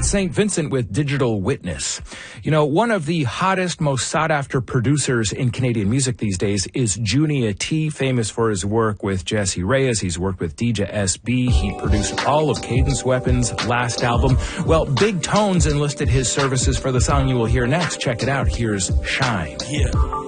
It's St. Vincent with Digital Witness. You know, one of the hottest, most sought-after producers in Canadian music these days is Junia T, famous for his work with Jesse Reyes. He's worked with DJ SB. He produced all of Cadence Weapon's last album. Well, Big Tones enlisted his services for the song you will hear next. Check it out. Here's Shine. Yeah.